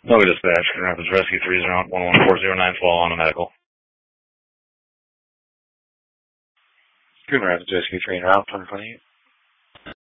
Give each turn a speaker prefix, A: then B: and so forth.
A: Nova Dispatch, Grand Rapids Rescue 301140912 on a medical.
B: Grand Rapids Rescue 3 route 2028.